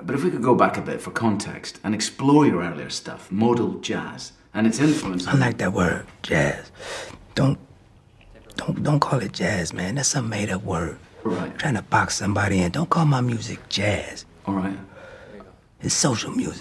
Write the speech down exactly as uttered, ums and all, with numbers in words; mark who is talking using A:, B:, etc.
A: But if we could go back a bit for context and explore your earlier stuff, modal jazz, and its influence.
B: I like that word, jazz. Don't, don't, don't call it jazz, man. That's some made-up word.
A: Right.
B: Trying to box somebody in. Don't call my music jazz.
A: All right.
B: It's social music.